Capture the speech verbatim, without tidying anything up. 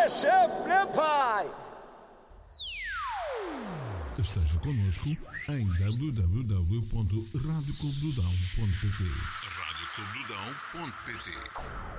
é chefe, né, pai? Esteja connosco em w w w ponto rádio clube dudão ponto p t rádio clube dudão ponto p t